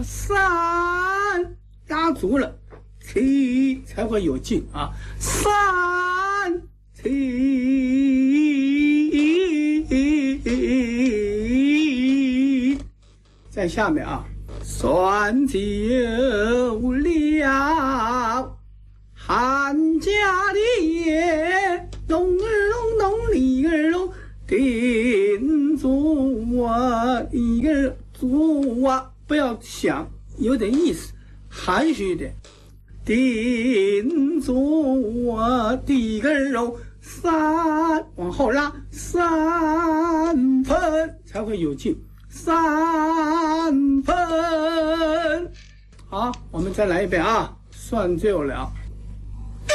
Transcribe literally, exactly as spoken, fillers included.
三压足了，七才会有劲啊。三七，在下面啊，算酒了，汉家的夜，咚儿隆咚，里儿隆，叮嘱啊，一个祖啊，不要想，有点意思，含蓄一点。叮嘱我第一根肉三往后拉三分才会有劲，三分。好，我们再来一遍啊，算就了。